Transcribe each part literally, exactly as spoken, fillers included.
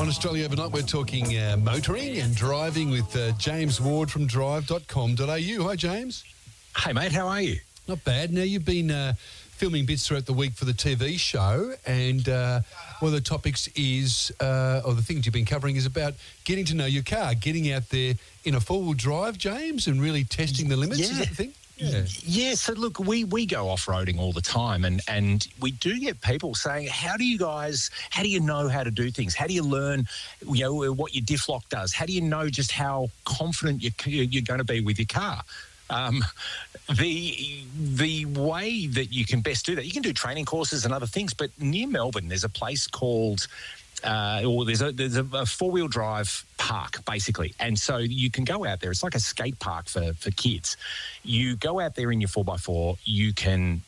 On Australia Overnight, we're talking uh, motoring and driving with uh, James Ward from drive dot com dot a u. Hi, James. Hey, mate, how are you? Not bad. Now, you've been uh, filming bits throughout the week for the T V show, and uh, one of the topics is, uh, or the things you've been covering is about getting to know your car, getting out there in a four-wheel drive, James, and really testing the limits. Yeah. Is that the thing? Yeah. yeah, so look, we, we go off-roading all the time, and, and we do get people saying, how do you guys, how do you know how to do things? How do you learn, you know, what your diff lock does? How do you know just how confident you're, you're going to be with your car? Um, the the way that you can best do that, you can do training courses and other things, but near Melbourne, there's a place called... Uh, or there's a there's a, a four-wheel drive park, basically. And so you can go out there. It's like a skate park for, for kids. You go out there in your four by four. You can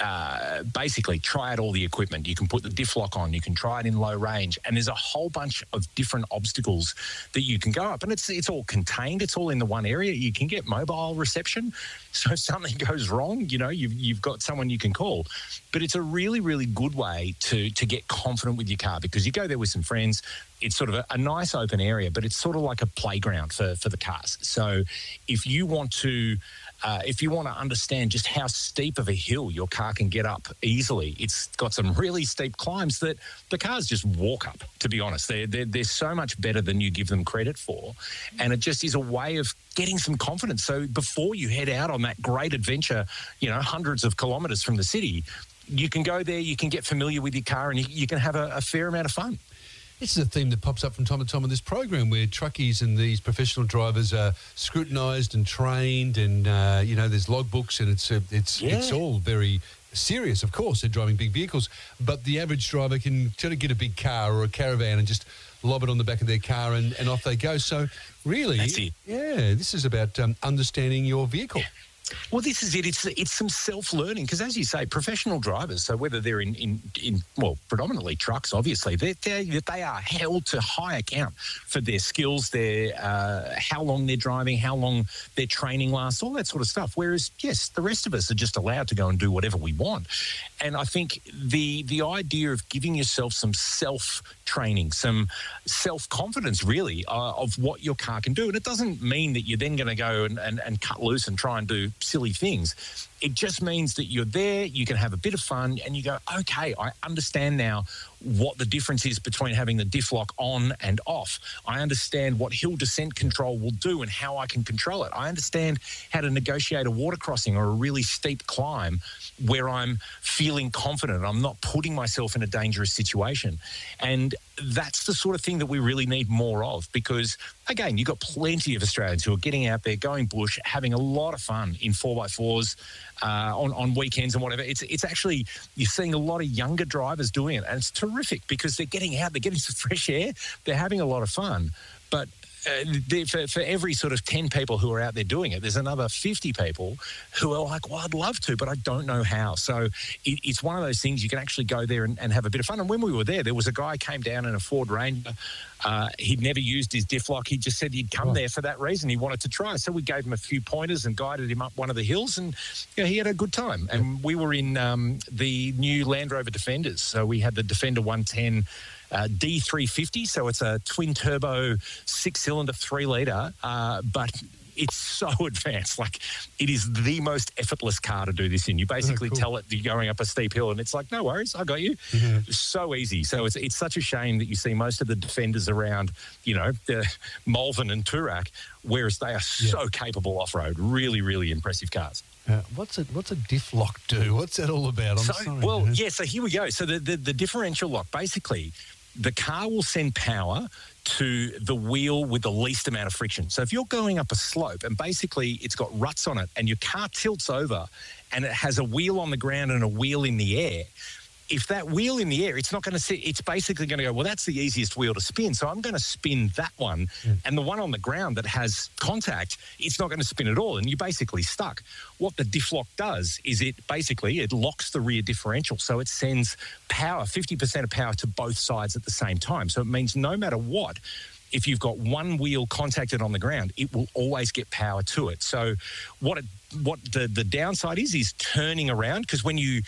uh, basically try out all the equipment. You can put the diff lock on. You can try it in low range. And there's a whole bunch of different obstacles that you can go up. And it's it's all contained. It's all in the one area. You can get mobile reception. So if something goes wrong, you know, you've, you've got someone you can call. But it's a really, really good way to to get confident with your car, because you go there with some friends. It's sort of a, a nice open area, but it's sort of like a playground for, for the cars. So if you want to... Uh, if you want to understand just how steep of a hill your car can get up easily, it's got some really steep climbs that the cars just walk up, to be honest. They're, they're, they're so much better than you give them credit for. And it just is a way of getting some confidence. So before you head out on that great adventure, you know, hundreds of kilometres from the city, you can go there, you can get familiar with your car, and you, you can have a, a fair amount of fun. This is a theme that pops up from time to time on this program, where truckies and these professional drivers are scrutinised and trained, and uh, you know, there's logbooks, and it's uh, it's yeah. it's all very serious. Of course, they're driving big vehicles, but the average driver can sort of get a big car or a caravan and just lob it on the back of their car, and, and off they go. So really, That's it. yeah, this is about um, understanding your vehicle. Yeah. Well, this is it. It's it's some self-learning, because, as you say, professional drivers, so whether they're in, in, in well, predominantly trucks, obviously, they're, they're, they are held to high account for their skills, their uh, how long they're driving, how long their training lasts, all that sort of stuff. Whereas, yes, the rest of us are just allowed to go and do whatever we want. And I think the the idea of giving yourself some self-training, some self-confidence, really, uh, of what your car can do. And it doesn't mean that you're then going to go and, and, and cut loose and try and do silly things. It just means that you're there, you can have a bit of fun, and you go, okay, I understand now what the difference is between having the diff lock on and off. I understand what hill descent control will do and how I can control it. I understand how to negotiate a water crossing or a really steep climb where I'm feeling confident. I'm not putting myself in a dangerous situation. And that's the sort of thing that we really need more of, because, again, you've got plenty of Australians who are getting out there, going bush, having a lot of fun in four by fours uh, on, on weekends and whatever. It's it's actually, you're seeing a lot of younger drivers doing it, and it's terrific because they're getting out, they're getting some fresh air, they're having a lot of fun. But Uh, for, for every sort of ten people who are out there doing it, there's another fifty people who are like, well, I'd love to, but I don't know how. So it, it's one of those things you can actually go there and, and have a bit of fun. And when we were there, there was a guy came down in a Ford Ranger. Uh, he'd never used his diff lock. He just said he'd come oh. there for that reason. He wanted to try. So we gave him a few pointers and guided him up one of the hills, and you know, he had a good time. And yeah. we were in um, the new Land Rover Defenders. So we had the Defender one ten Uh, D three fifty, so it's a twin-turbo, six-cylinder, three-litre, uh, but it's so advanced. Like, it is the most effortless car to do this in. You basically oh, cool. tell it you're going up a steep hill, and it's like, no worries, I got you. Mm-hmm. So easy. So it's it's such a shame that you see most of the Defenders around, you know, the Malvern and Toorak, whereas they are yeah. so capable off-road. Really, really impressive cars. Uh, what's a what's a diff lock do? What's that all about? I'm so, sorry. Well, yeah, so here we go. So the, the, the differential lock, basically, the car will send power to the wheel with the least amount of friction. So if you're going up a slope and basically it's got ruts on it and your car tilts over and it has a wheel on the ground and a wheel in the air, if that wheel in the air, it's not going to sit, it's basically going to go, well, that's the easiest wheel to spin, so I'm going to spin that one. Mm. And the one on the ground that has contact, it's not going to spin at all, and you're basically stuck. What the diff lock does is it basically, it locks the rear differential, so it sends power, fifty percent of power to both sides at the same time. So it means no matter what, if you've got one wheel contacted on the ground, it will always get power to it. So what it, what the, the downside is, is turning around, because when you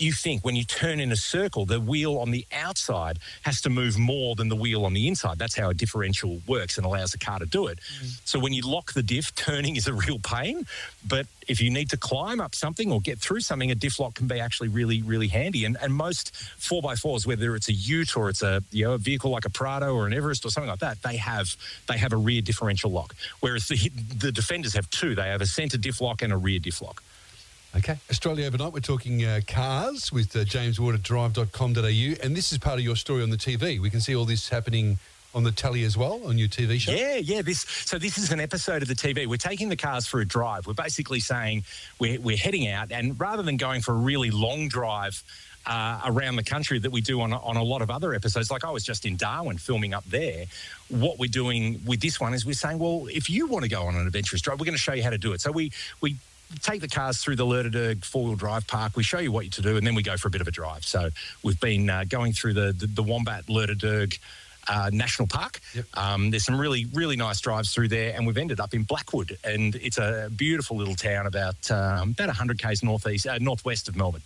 you think when you turn in a circle, the wheel on the outside has to move more than the wheel on the inside. That's how a differential works and allows the car to do it. Mm. So when you lock the diff, turning is a real pain. But if you need to climb up something or get through something, a diff lock can be actually really, really handy. And, and most four by fours, whether it's a Ute or it's a, you know, a vehicle like a Prado or an Everest or something like that, they have they have a rear differential lock. Whereas the, the Defenders have two. They have a centre diff lock and a rear diff lock. Okay. Australia Overnight, we're talking uh, cars with uh, James Ward at drive dot com dot a u. And this is part of your story on the T V. We can see all this happening on the telly as well, on your T V show? Yeah, yeah. This So this is an episode of the T V. We're taking the cars for a drive. We're basically saying we're, we're heading out, and rather than going for a really long drive uh, around the country that we do on, on a lot of other episodes, like I was just in Darwin filming up there, what we're doing with this one is we're saying, well, if you want to go on an adventurous drive, we're going to show you how to do it. So we we... take the cars through the Lerderderg four-wheel drive park. We show you what to do, and then we go for a bit of a drive. So we've been uh, going through the, the, the Wombat Lerderderg uh, National Park. Yep. Um, there's some really, really nice drives through there, and we've ended up in Blackwood, and it's a beautiful little town about um, about one hundred kays northeast, uh, northwest of Melbourne.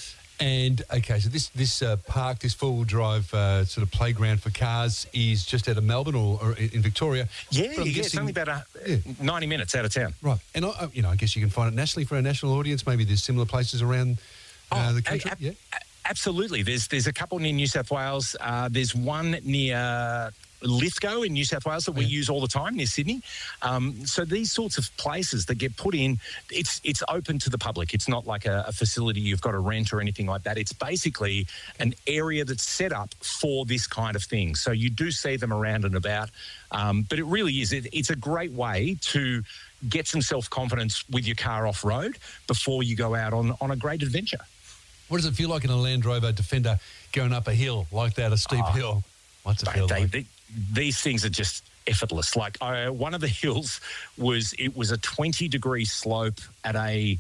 And, okay, so this this uh, park, this four-wheel drive uh, sort of playground for cars is just out of Melbourne or, or in Victoria. Yeah, yeah, guessing, it's only about a, yeah. ninety minutes out of town. Right. And, I, you know, I guess you can find it nationally for our national audience. Maybe there's similar places around uh, oh, the country. A, a, yeah. Absolutely. There's there's a couple near New South Wales. Uh, there's one near Lithgow in New South Wales that we yeah. use all the time, near Sydney. Um, so these sorts of places that get put in, it's it's open to the public. It's not like a, a facility you've got to rent or anything like that. It's basically an area that's set up for this kind of thing. So you do see them around and about, um, but it really is. It, it's a great way to get some self-confidence with your car off-road before you go out on, on a great adventure. What does it feel like in a Land Rover Defender going up a hill like that, a steep oh, hill? What's it feel they, like? They, these things are just effortless. Like uh, one of the hills was, it was a twenty degree slope at a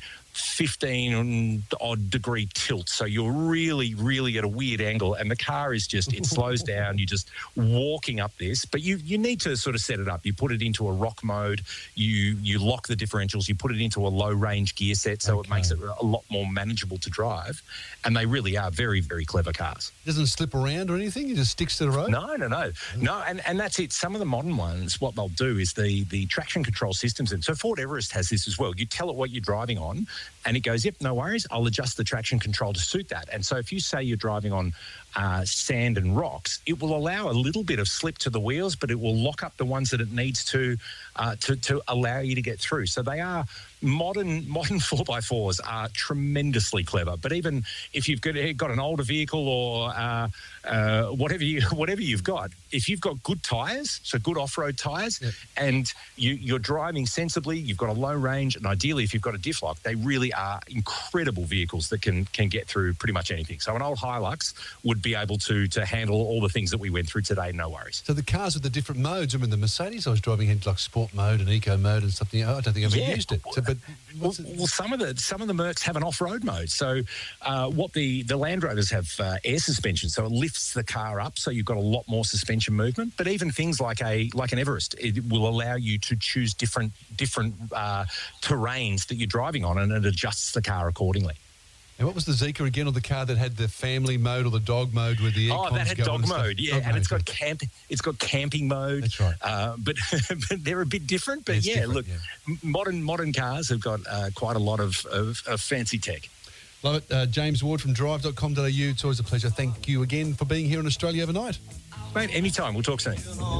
fifteen odd degree tilt. So you're really, really at a weird angle, and the car is just, it slows down. You're just walking up this, but you you need to sort of set it up. You put it into a rock mode. You you lock the differentials. You put it into a low range gear set, so okay. it makes it a lot more manageable to drive. And they really are very, very clever cars. It doesn't slip around or anything? It just sticks to the road? No, no, no. No, and, and that's it. Some of the modern ones, what they'll do is the, the traction control systems. And so Ford Everest has this as well. You tell it what you're driving on, and it goes, yep, no worries, I'll adjust the traction control to suit that. And so if you say you're driving on uh, sand and rocks, it will allow a little bit of slip to the wheels, but it will lock up the ones that it needs to uh, to, to allow you to get through. So they are modern modern four by fours are tremendously clever. But even if you've got, got an older vehicle or uh, uh, whatever you whatever you've got, if you've got good tyres, so good off-road tyres, yep. and you, you're driving sensibly, you've got a low range, and ideally if you've got a diff lock, they really are incredible vehicles that can can get through pretty much anything. So an old Hilux would be able to to handle all the things that we went through today, no worries. So the cars with the different modes, I mean, the Mercedes I was driving had like sport mode and eco mode and something. I don't think I've ever yeah. used it. So, but well, well, some of the some of the Mercs have an off-road mode. So uh, what the, the Land Rovers have uh, air suspension, so it lifts the car up, so you've got a lot more suspension movement. But even things like a like an Everest, it will allow you to choose different different uh, terrains that you're driving on, and it adjusts the car accordingly. And what was the Zeekr again, or the car that had the family mode or the dog mode with the air Oh, that had dog mode, yeah, dog and mode, it's got camp, it's got camping mode. That's right. Uh, but, but they're a bit different. But it's yeah, different, look, yeah. modern modern cars have got uh, quite a lot of, of, of fancy tech. Love it. Uh, James Ward from drive dot com dot a u. It's always a pleasure. Thank you again for being here on Australia Overnight. Mate, anytime. We'll talk soon.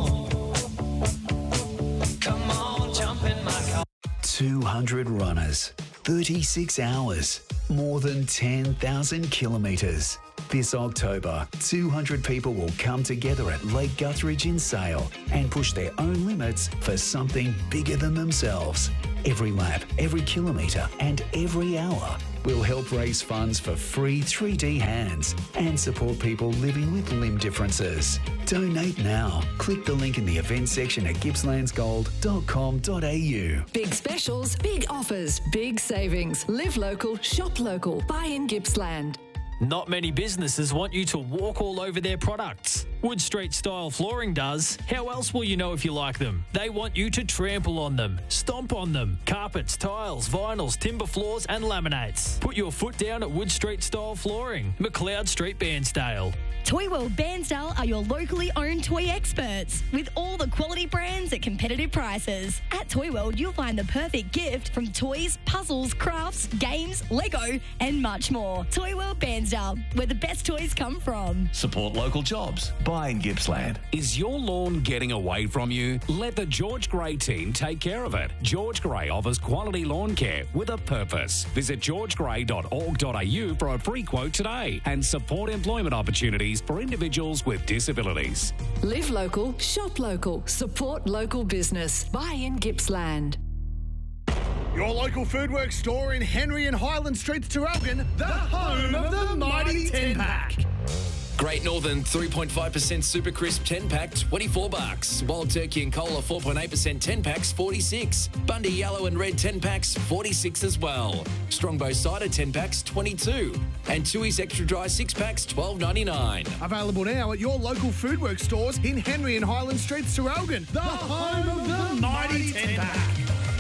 Come on, jump in my car. two hundred runners, thirty-six hours, more than ten thousand kilometres. This October, two hundred people will come together at Lake Guthridge in Sale and push their own limits for something bigger than themselves. Every lap, every kilometre and every hour will help raise funds for free three D hands and support people living with limb differences. Donate now. Click the link in the event section at gippslands gold dot com dot a u. Big specials, big offers, big savings. Live local, shop local. Buy in Gippsland. Not many businesses want you to walk all over their products. Wood Street Style Flooring does. How else will you know if you like them? They want you to trample on them, stomp on them. Carpets, tiles, vinyls, timber floors and laminates. Put your foot down at Wood Street Style Flooring, McLeod Street, Bairnsdale. Toy World Bairnsdale are your locally owned toy experts with all the quality brands at competitive prices. At Toy World, you'll find the perfect gift from toys, puzzles, crafts, games, Lego and much more. Toy World Bairnsdale, where the best toys come from. Support local jobs. Buy in Gippsland. Is your lawn getting away from you? Let the George Gray team take care of it. George Gray offers quality lawn care with a purpose. Visit george gray dot org dot a u for a free quote today and support employment opportunities for individuals with disabilities. Live local, shop local, support local business. Buy in Gippsland. Your local Foodworks store in Henry and Highland Streets, Terralgan, the home of the mighty ten pack. Great Northern three point five percent Super Crisp ten pack, twenty-four bucks. Wild Turkey and Cola four point eight percent ten packs, forty-six. Bundy Yellow and Red ten packs, forty-six as well. Strongbow Cider ten packs, twenty-two. And Tooheys Extra Dry six packs, twelve ninety-nine. Available now at your local Foodworks stores in Henry and Highland Streets, Terralgan, the home of the mighty ten pack.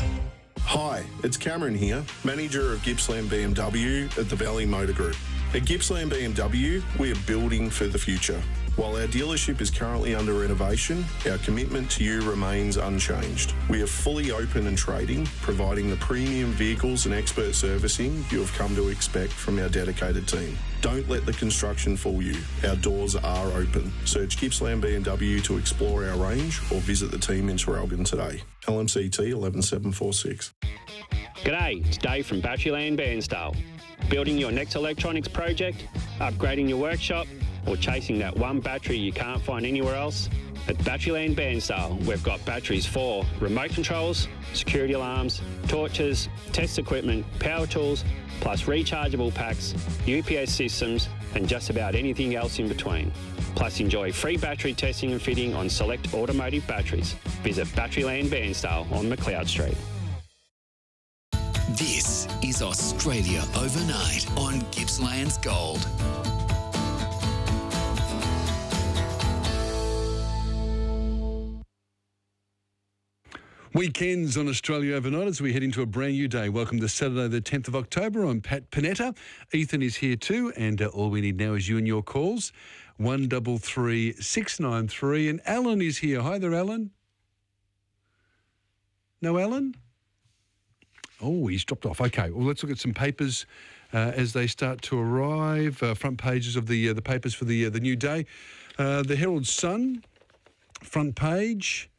Hi, it's Cameron here, manager of Gippsland B M W at the Valley Motor Group. At Gippsland B M W, we are building for the future. While our dealership is currently under renovation, our commitment to you remains unchanged. We are fully open and trading, providing the premium vehicles and expert servicing you have come to expect from our dedicated team. Don't let the construction fool you. Our doors are open. Search Gippsland B M W to explore our range or visit the team in Terralgan today. L M C T one one seven four six. G'day, it's Dave from Batteryland Bairnsdale. Building your next electronics project, upgrading your workshop, or chasing that one battery you can't find anywhere else? At Batteryland Bairnsdale, we've got batteries for remote controls, security alarms, torches, test equipment, power tools, plus rechargeable packs, U P S systems, and just about anything else in between. Plus enjoy free battery testing and fitting on select automotive batteries. Visit Batteryland Bairnsdale on McLeod Street. This is Australia Overnight on Gippsland's Gold. Weekends on Australia Overnight as we head into a brand new day. Welcome to Saturday the tenth of October. I'm Pat Panetta. Ethan is here too, and uh, all we need now is you and your calls. one double three six nine three, and Alan is here. Hi there, Alan. No, Alan? Oh, he's dropped off. Okay, well, let's look at some papers uh, as they start to arrive. Uh, front pages of the uh, the papers for the uh, the new day. Uh, the Herald Sun, front page.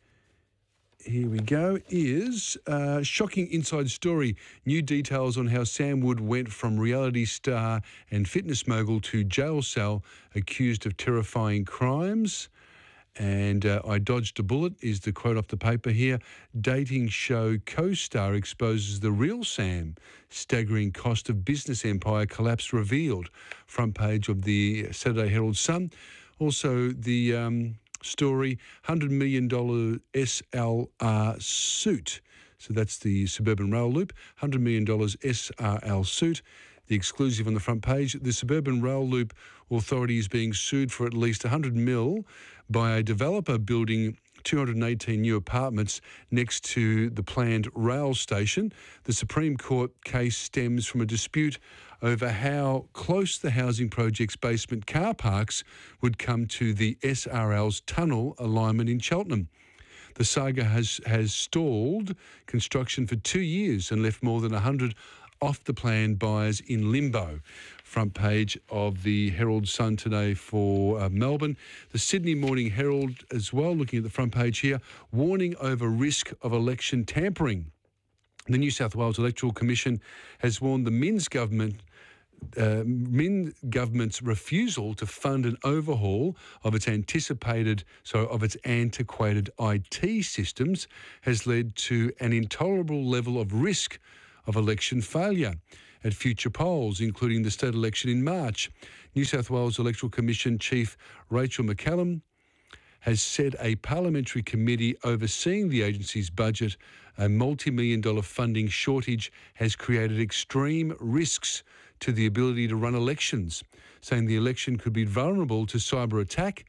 Here we go, is uh, shocking inside story. New details on how Sam Wood went from reality star and fitness mogul to jail cell accused of terrifying crimes. And uh, I dodged a bullet is the quote off the paper here. Dating show co-star exposes the real Sam. Staggering cost of business empire collapse revealed. Front page of the Saturday Herald Sun. Also the um, story, one hundred million dollars S L R suit. So that's the Suburban Rail Loop. one hundred million dollars S R L suit. The exclusive on the front page. The Suburban Rail Loop Authority is being sued for at least one hundred mil by a developer building two hundred eighteen new apartments next to the planned rail station. The Supreme Court case stems from a dispute over how close the housing project's basement car parks would come to the S R L's tunnel alignment in Cheltenham. The saga has, has stalled construction for two years and left more than one hundred off-the-plan buyers in limbo. Front page of the Herald Sun today for uh, Melbourne. The Sydney Morning Herald as well, looking at the front page here, warning over risk of election tampering. The New South Wales Electoral Commission has warned the Minns government Uh, Min government's refusal to fund an overhaul of its anticipated, so of its antiquated I T systems has led to an intolerable level of risk of election failure at future polls, including the state election in March. New South Wales Electoral Commission Chief Rachel McCallum has said a parliamentary committee overseeing the agency's budget, a multi-million dollar funding shortage, has created extreme risks to the ability to run elections, saying the election could be vulnerable to cyber attack,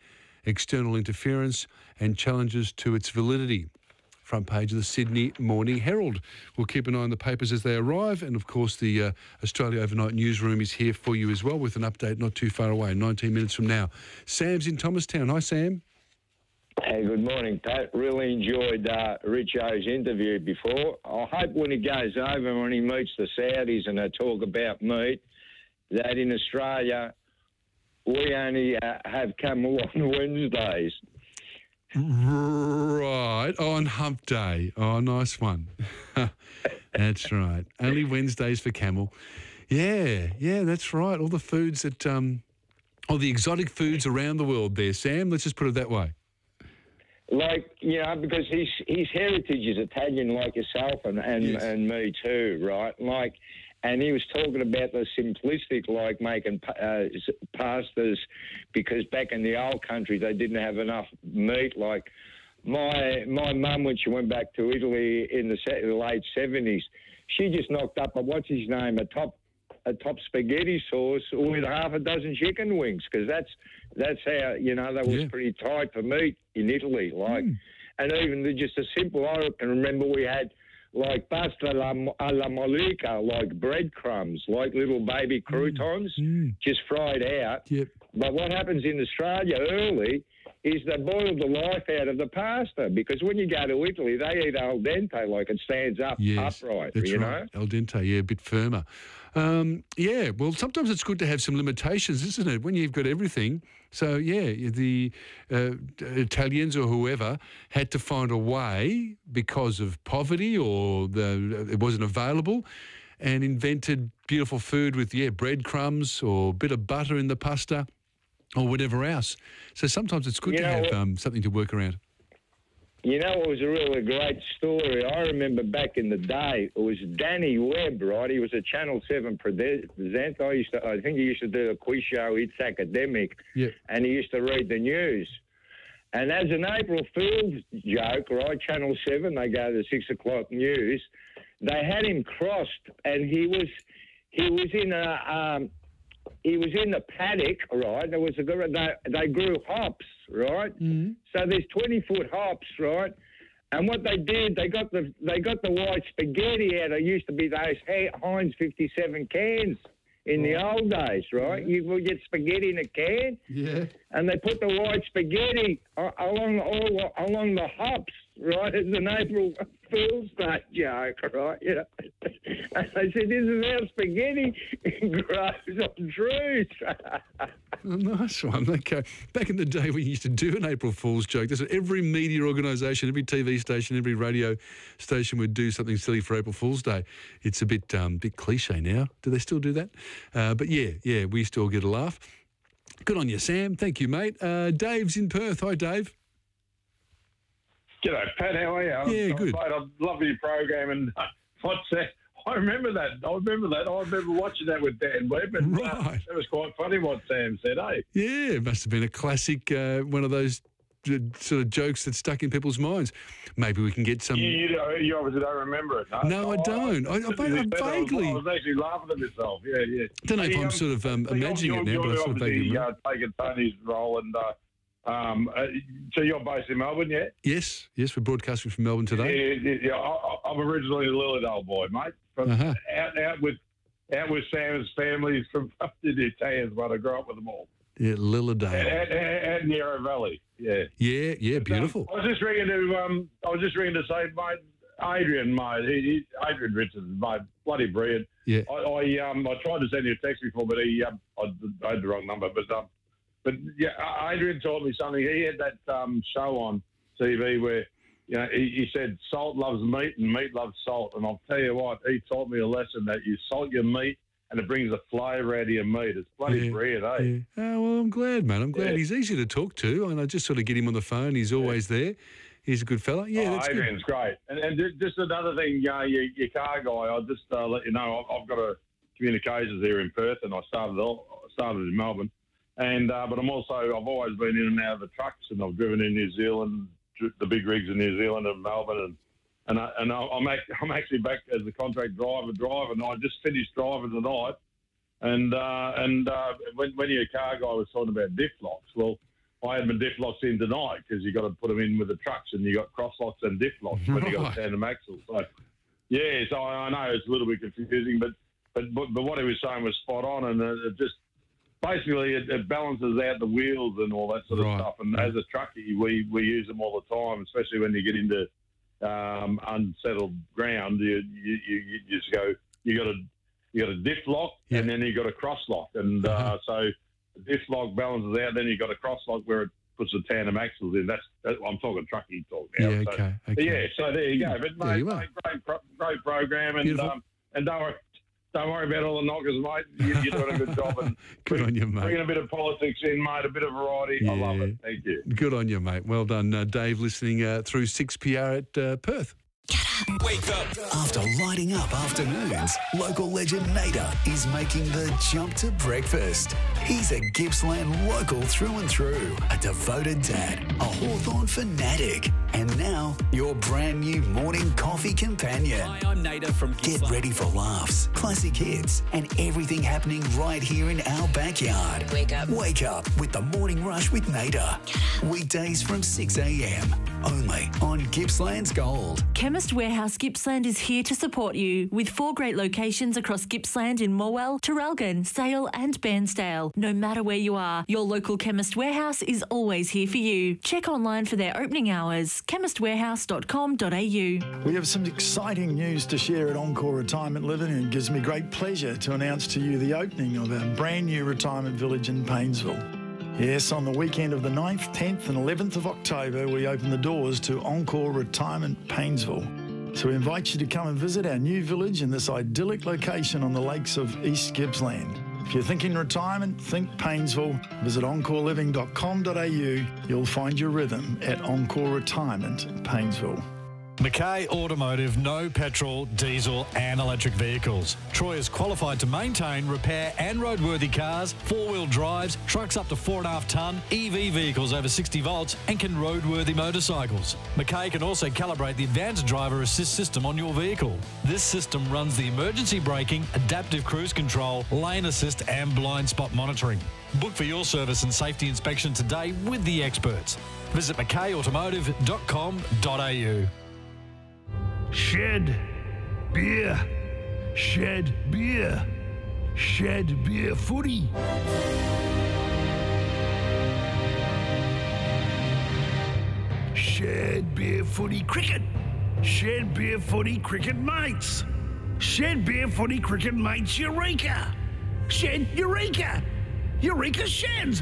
external interference and challenges to its validity. Front page of the Sydney Morning Herald. We'll keep an eye on the papers as they arrive, and of course the uh, Australia Overnight Newsroom is here for you as well with an update not too far away, nineteen minutes from now. Sam's in Thomastown. Hi, Sam. Hey, good morning, Pat. Really enjoyed uh, Richo's interview before. I hope when he goes over, when he meets the Saudis and they talk about meat, that in Australia we only uh, have camel on Wednesdays. Right, on Hump Day. Oh, nice one. That's right. Only Wednesdays for camel. Yeah, yeah, that's right. All the foods that, um, all the exotic foods around the world there, Sam. Let's just put it that way. Like, you know, because his his heritage is Italian like yourself and, and, yes. and me too, right? Like, and he was talking about the simplistic, like making uh, pastas, because back in the old country they didn't have enough meat. Like my my mum, when she went back to Italy in the, se- the late seventies, she just knocked up a what's his name a top a top spaghetti sauce with half a dozen chicken wings, because that's that's how, you know, that was yeah. pretty tight for meat in Italy. Like, mm. and even the, just a simple. I can remember we had. Like pasta alla mollica, like breadcrumbs, like little baby croutons, mm. just fried out. Yep. But what happens in Australia early is they boil the life out of the pasta, because when you go to Italy, they eat al dente, like it stands up yes, upright, that's you right. know? Al dente, yeah, a bit firmer. Um, yeah, well, sometimes it's good to have some limitations, isn't it, when you've got everything. So, yeah, the uh, Italians or whoever had to find a way, because of poverty or the, it wasn't available, and invented beautiful food with, yeah, breadcrumbs or a bit of butter in the pasta or whatever else. So sometimes it's good you to have um, something to work around. You know, it was a really great story. I remember back in the day, it was Danny Webb, right? He was a Channel seven presenter. I used to, I think he used to do a quiz show, It's Academic, yeah. and he used to read the news. And as an April Fool's joke, right, Channel seven, they go to the six o'clock news, they had him crossed, and he was he was in a... Um, He was in the paddock, right? There was a they, they grew hops, right? Mm-hmm. So there's twenty foot hops, right? And what they did, they got the they got the white spaghetti out. There used to be those Heinz fifty-seven cans in the old days, right? Yeah. You would get spaghetti in a can, yeah, and they put the white spaghetti along all along the hops, right? It's an April Fool's Day joke, right? You know, and they said, "This is how spaghetti grows on trees." Oh, nice one. Okay. Back in the day, we used to do an April Fool's joke. That's what every media organisation, every T V station, every radio station would do something silly for April Fool's Day. It's a bit, um, bit cliche now. Do they still do that? Uh, but yeah, yeah, we still get a laugh. Good on you, Sam. Thank you, mate. Uh, Dave's in Perth. Hi, Dave. G'day, Pat. How are you? Yeah, I'm, good. Mate, I love your program, and uh, what's that? I remember that. I remember that. I remember watching that with Dan Webb, and right. uh, it was quite funny what Sam said, eh? Yeah, it must have been a classic, uh, one of those uh, sort of jokes that stuck in people's minds. Maybe we can get some... You, you, don't- you obviously don't remember it, no? No, I don't. I, I, I, I vaguely... I was actually laughing at myself, yeah, yeah. Don't know if Hey, I'm um, sort of um, so imagining you're, it now, you're but I sort of vaguely obviously remember. uh, taking Tony's role, and uh, um, uh, so you're based in Melbourne, yeah? Yes, yes, we're broadcasting from Melbourne today. Yeah, yeah, yeah. I, I'm originally a Lilydale boy, mate. From Uh-huh. out, out with out with Sam's family from the Italians, but I grew up with them all. Yeah, Lilydale. And, and, and Yarra Valley, yeah. Yeah, yeah, beautiful. I was just ringing to um, I was just ringing to say, mate, Adrian, mate, he, he, Adrian Richardson, mate, bloody brilliant. Yeah. I, I um I tried to send you a text before, but he um, I, I had the wrong number, but um, but yeah, Adrian told me something. He had that um show on T V where, you know, he, he said salt loves meat and meat loves salt, and I'll tell you what, he taught me a lesson that you salt your meat and it brings the flavour out of your meat. It's bloody Yeah, brilliant, eh? Yeah. Oh, well, I'm glad, mate. I'm glad. Yeah. He's easy to talk to, and I just sort of get him on the phone. He's always there. He's a good fella. Yeah, oh, that's Adrian's good. great. And, and ju- just another thing, uh, your, your car guy, I'll just uh, let you know, I've, I've got a communications here in Perth, and I started all, started in Melbourne. And uh, but I'm also, I've always been in and out of the trucks, and I've driven in New Zealand, dr- the big rigs in New Zealand and Melbourne, and and, I, and I'm act, I'm actually back as a contract driver, driver, and I just finished driving tonight. And uh, and uh, when when your car guy was talking about diff locks, well, I had my diff locks in tonight because you got to put them in with the trucks, and you got cross locks and diff locks when you got tandem axles. So yeah, so I, I know it's a little bit confusing, but but but, but what he was saying was spot on, and it just basically it, it balances out the wheels and all that sort of Right. stuff. And as a truckie, we we use them all the time, especially when you get into um, unsettled ground. You you, you you just go. You got a you got a diff lock, Yeah. and then you got a cross lock, and uh, so. This log balances out, then you've got a cross log where it puts the tandem axles in. That's, that's I'm talking truckie talk now. Yeah, so, okay, but okay. yeah, so there you go. But There mate, you are. mate, great, pro- great program, and Beautiful. um, and don't worry, don't worry about all the knockers, mate. You, you're doing a good job, and Good on you, mate. bringing a bit of politics in, mate, a bit of variety. I love Yeah. it. Thank you. Good on you, mate. Well done, uh, Dave, listening uh, through six P R at uh, Perth. Wake up. After lighting up afternoons, local legend Nader is making the jump to breakfast. He's a Gippsland local through and through, a devoted dad, a Hawthorn fanatic, and now your brand new morning coffee companion. Hi, I'm Nader from Get ready for laughs, classic hits, and everything happening right here in our backyard. Wake up. Wake up with the Morning Rush with Nader. Weekdays from six a.m. only on Gippsland's Gold. Chemist Warehouse Gippsland is here to support you with four great locations across Gippsland in Morwell, Traralgon, Sale and Bairnsdale. No matter where you are, your local Chemist Warehouse is always here for you. Check online for their opening hours, chemist warehouse dot com dot a u. We have some exciting news to share at Encore Retirement Living, and it gives me great pleasure to announce to you the opening of our brand new retirement village in Paynesville. Yes, on the weekend of the ninth, tenth and eleventh of October, we open the doors to Encore Retirement Paynesville. So we invite you to come and visit our new village in this idyllic location on the lakes of East Gippsland. If you're thinking retirement, think Paynesville. Visit encore living dot com dot a u. You'll find your rhythm at Encore Retirement Paynesville. Mackay Automotive, no petrol, diesel and electric vehicles. Troy is qualified to maintain, repair and roadworthy cars, four-wheel drives, trucks up to four and a half tonne, E V vehicles over sixty volts and can roadworthy motorcycles. Mackay can also calibrate the advanced driver assist system on your vehicle. This system runs the emergency braking, adaptive cruise control, lane assist and blind spot monitoring. Book for your service and safety inspection today with the experts. Visit mackay automotive dot com dot a u. Shed beer, shed beer, shed beer footy. Shed beer footy cricket, shed beer footy cricket mates, shed beer footy cricket mates Eureka, shed Eureka, Eureka sheds.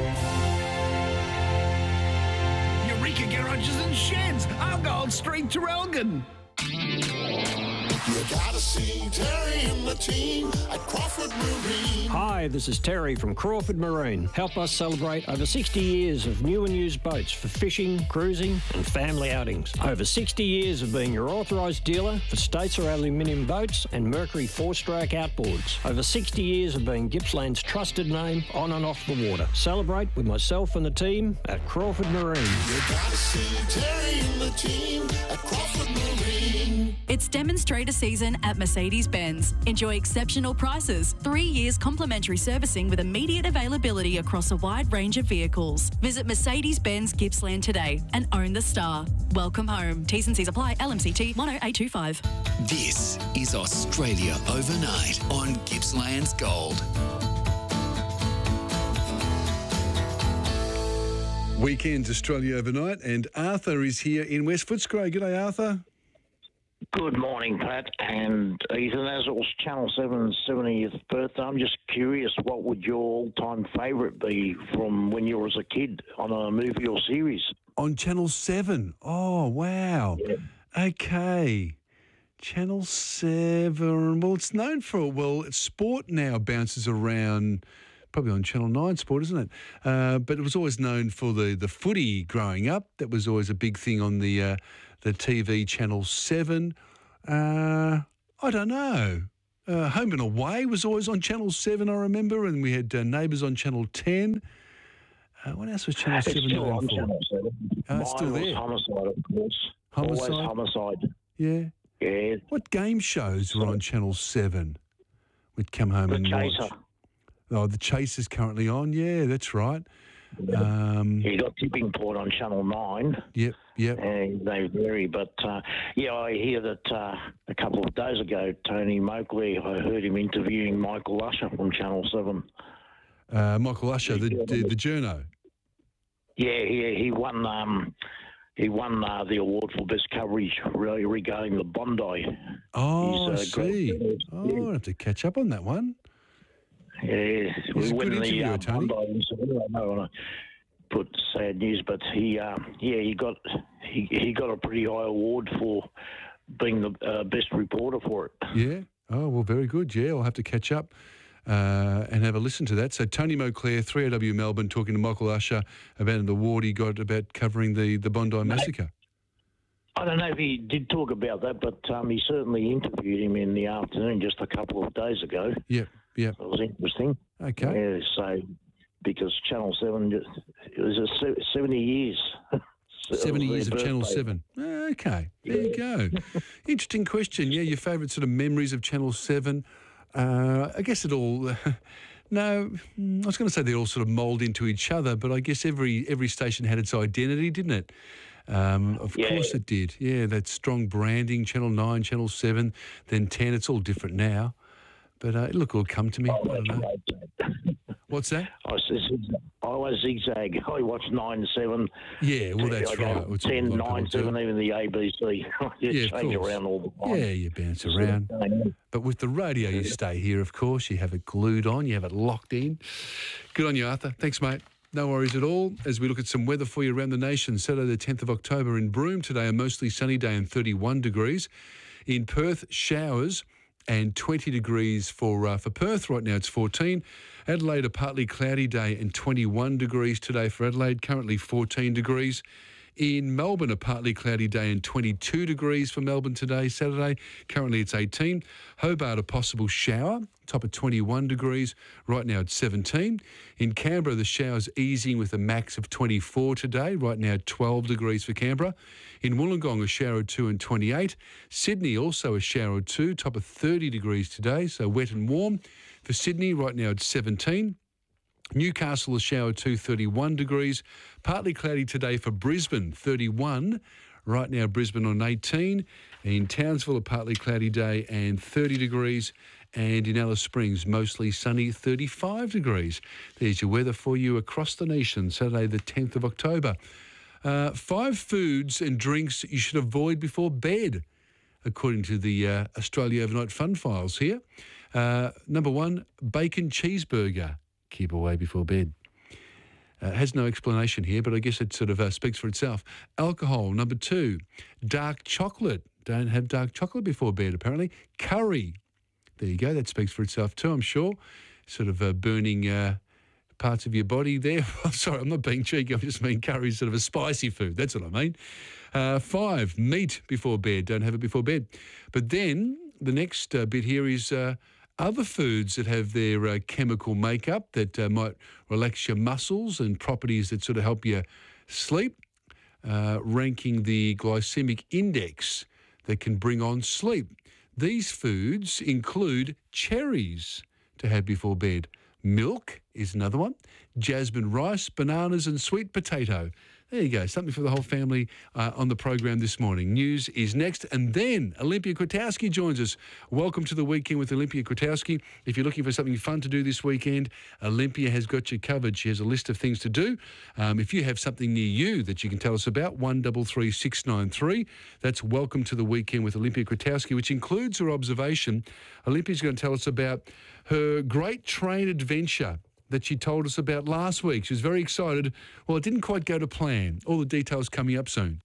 Eureka garages and sheds, Argyle Street, Traralgon. You gotta see Terry and the team at Crawford Marine. Hi, this is Terry from Crawford Marine. Help us celebrate over sixty years of new and used boats for fishing, cruising and family outings. Over sixty years of being your authorised dealer for Statesar aluminium boats and Mercury four-stroke outboards. Over sixty years of being Gippsland's trusted name on and off the water. Celebrate with myself and the team at Crawford Marine. You gotta see Terry and the team at Crawford Marine. It's demonstrator season at Mercedes-Benz. Enjoy exceptional prices, three years complimentary servicing with immediate availability across a wide range of vehicles. Visit Mercedes-Benz Gippsland today and own the star. Welcome home. T's and C's apply. L M C T one oh eight two five. This is Australia Overnight on Gippsland's Gold. Weekends Australia Overnight, and Arthur is here in West Footscray. G'day, Arthur. Good morning, Pat and Ethan. As it was Channel seven's seventieth birthday, I'm just curious, what would your all-time favourite be from when you were as a kid on a movie or series? On Channel seven. Oh, wow. Yeah. Okay. Channel seven. Well, it's known for, well, sport now bounces around, probably on Channel nine Sport, isn't it? Uh, but it was always known for the, the footy growing up. That was always a big thing on the uh, the T V Channel seven. Uh, I don't know. Uh, Home and Away was always on Channel seven, I remember, and we had uh, Neighbours on Channel ten. Uh, what else was Channel it's seven still known on for? Channel seven. Oh, Mine it's still was there. Homicide, of course. Homicide? Always Homicide. Yeah. Yeah. What game shows were on Channel seven? We'd come home The and Chaser. watch. Oh, The Chaser's currently on. Yeah, that's right. Um, You got Tipping Point on Channel nine. Yep, yep. And they vary, but uh, yeah, I hear that uh, a couple of days ago, Tony Moakley, I heard him interviewing Michael Usher from Channel seven. Uh, Michael Usher, the the, the journo. Yeah, he he won um, he won uh, the award for best coverage really regarding the Bondi. Oh, He's, I uh, see. great- Oh, I have to catch up on that one. Yeah, He's we a good win the interviewer, uh, Tony. Bondi. So I don't want to put sad news, but he uh, yeah he got he, he got a pretty high award for being the uh, best reporter for it. Yeah. Oh, well, very good. Yeah, I'll have to catch up uh, and have a listen to that. So Tony Moakley, three A W Melbourne, talking to Michael Usher about an award he got about covering the, the Bondi Massacre. I don't know if he did talk about that, but um, he certainly interviewed him in the afternoon just a couple of days ago. Yep, yep. It was interesting. Okay. Yeah, so because Channel seven, it was a se- seventy years. seventy years of their Channel birthday. seven. Okay, there you go. Interesting question. Yeah, your favourite sort of memories of Channel seven. Uh, I guess it all... no, mm, I was going to say they all sort of mould into each other, but I guess every every station had its identity, didn't it? Um, of Yeah. course it did. Yeah, that strong branding, Channel nine, Channel seven, then ten. It's all different now. But uh, look, it'll come to me. I don't know. What's that? I, was, I always zigzag. I watch nine, seven. Yeah, well, that's I go right. It's all ten, a lot of nine, people do seven, even the A B C. I just Yeah, of change course. around all the time. Yeah, you bounce around. But with the radio, you stay here, of course. You have it glued on. You have it locked in. Good on you, Arthur. Thanks, mate. No worries at all. As we look at some weather for you around the nation, Saturday the tenth of October in Broome today, a mostly sunny day and thirty-one degrees. In Perth, showers and twenty degrees for uh, for Perth. Right now it's fourteen. Adelaide, a partly cloudy day and twenty-one degrees today for Adelaide, currently fourteen degrees. In Melbourne, a partly cloudy day and twenty-two degrees for Melbourne today, Saturday. Currently it's eighteen. Hobart, a possible shower, top of twenty-one degrees. Right now it's seventeen. In Canberra, the showers easing with a max of twenty-four today. Right now twelve degrees for Canberra. In Wollongong, a shower or two and twenty-eight. Sydney, also a shower or two, top of thirty degrees today, so wet and warm. For Sydney, right now it's seventeen. Newcastle, a shower two, thirty-one degrees. Partly cloudy today for Brisbane, thirty-one. Right now, Brisbane on eighteen. In Townsville, a partly cloudy day and thirty degrees. And in Alice Springs, mostly sunny, thirty-five degrees. There's your weather for you across the nation, Saturday the tenth of October. Uh, five foods and drinks you should avoid before bed, according to the uh, Australia Overnight Fun Files here. Uh, number one, bacon cheeseburger. Keep away before bed. Uh, has no explanation here, but I guess it sort of uh, speaks for itself. Alcohol, number two. Dark chocolate. Don't have dark chocolate before bed, apparently. Curry. There you go. That speaks for itself too, I'm sure. Sort of uh, burning uh, parts of your body there. I'm sorry, I'm not being cheeky. I just mean curry is sort of a spicy food. That's what I mean. Uh, five, meat before bed. Don't have it before bed. But then the next uh, bit here is... Uh, Other foods that have their uh, chemical makeup that uh, might relax your muscles and properties that sort of help you sleep, uh, ranking the glycemic index that can bring on sleep. These foods include cherries to have before bed. Milk is another one. Jasmine rice, bananas and sweet potato. There you go, something for the whole family uh, on the program this morning. News is next, and then Olympia Kwiatkowski joins us. Welcome to the weekend with Olympia Kwiatkowski. If you're looking for something fun to do this weekend, Olympia has got you covered. She has a list of things to do. Um, if you have something near you that you can tell us about, one three three six nine three. That's Welcome to the Weekend with Olympia Kwiatkowski, which includes her observation. Olympia's going to tell us about her great train adventure that she told us about last week. She was very excited. Well, it didn't quite go to plan. All the details coming up soon.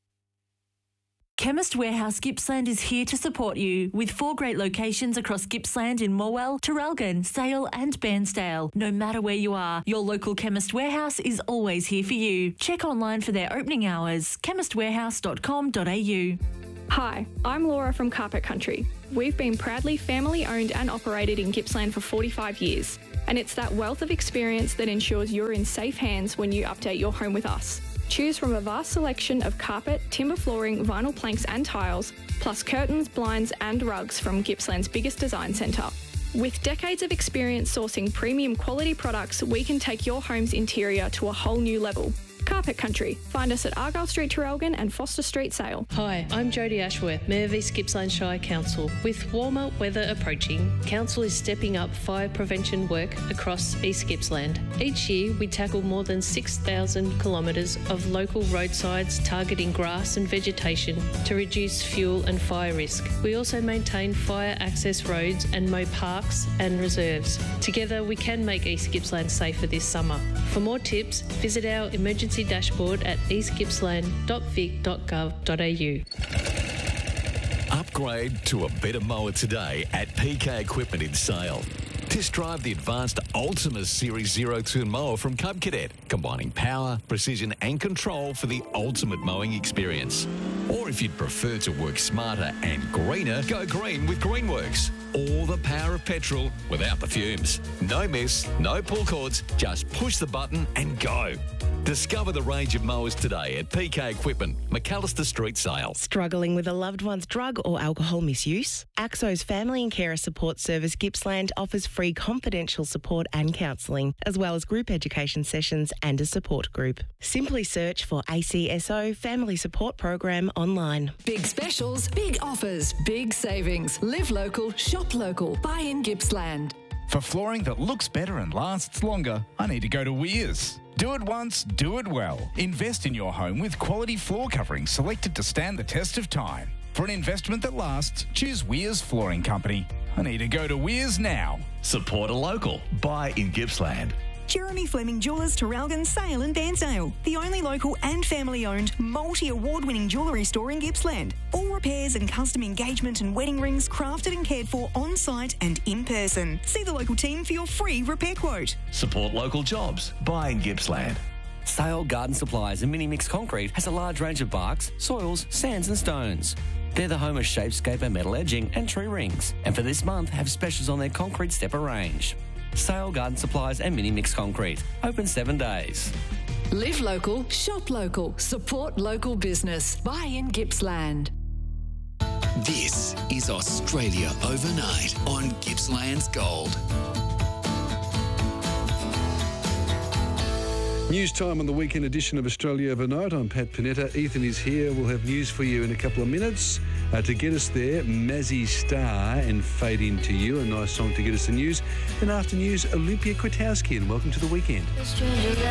Chemist Warehouse Gippsland is here to support you with four great locations across Gippsland in Morwell, Traralgon, Sale and Bairnsdale. No matter where you are, your local Chemist Warehouse is always here for you. Check online for their opening hours, chemist warehouse dot com dot a u. Hi, I'm Laura from Carpet Country. We've been proudly family owned and operated in Gippsland for forty-five years. And it's that wealth of experience that ensures you're in safe hands when you update your home with us. Choose from a vast selection of carpet, timber flooring, vinyl planks and tiles, plus curtains, blinds and rugs from Gippsland's biggest design centre. With decades of experience sourcing premium quality products, we can take your home's interior to a whole new level. Carpet Country. Find us at Argyle Street, Traralgon and Foster Street, Sale. Hi, I'm Jodie Ashworth, Mayor of East Gippsland Shire Council. With warmer weather approaching, Council is stepping up fire prevention work across East Gippsland. Each year, we tackle more than six thousand kilometres of local roadsides targeting grass and vegetation to reduce fuel and fire risk. We also maintain fire access roads and mow parks and reserves. Together, we can make East Gippsland safer this summer. For more tips, visit our emergency dashboard at east gippsland dot vic dot gov dot a u. Upgrade to a better mower today at P K Equipment in Sale. Test drive the advanced Ultima Series zero turn mower from Cub Cadet, combining power, precision and control for the ultimate mowing experience. Or if you'd prefer to work smarter and greener, go green with Greenworks. All the power of petrol without the fumes. No mess, no pull cords, just push the button and go. Discover the range of mowers today at P K Equipment, McAllister Street, Sale. Struggling with a loved one's drug or alcohol misuse? AXO's Family and Carer Support Service Gippsland offers free confidential support and counselling, as well as group education sessions and a support group. Simply search for A C S O Family Support Program online. Big specials, big offers, big savings. Live local, shop local. Buy in Gippsland. For flooring that looks better and lasts longer, I need to go to Weirs. Do it once, do it well. Invest in your home with quality floor coverings selected to stand the test of time. For an investment that lasts, choose Weirs Flooring Company. I need to go to Weirs now. Support a local. Buy in Gippsland. Jeremy Fleming Jewellers, Traralgon, Sale and Bairnsdale. The only local and family-owned, multi-award-winning jewellery store in Gippsland. All repairs and custom engagement and wedding rings crafted and cared for on-site and in person. See the local team for your free repair quote. Support local jobs. Buy in Gippsland. Sale Garden Supplies and Mini Mix Concrete has a large range of barks, soils, sands and stones. They're the home of Shapescaper metal edging and tree rings. And for this month, have specials on their concrete stepper range. Sale Garden Supplies and Mini Mix Concrete. Open seven days. Live local, shop local, support local business. Buy in Gippsland. This is Australia Overnight on Gippsland's Gold. News time on the weekend edition of Australia Overnight. I'm Pat Panetta. Ethan is here. We'll have news for you in a couple of minutes. Uh, to get us there, Mazzy Star and Fade Into You, a nice song to get us the news. Then after news, Olympia Kwiatkowski, and welcome to the weekend.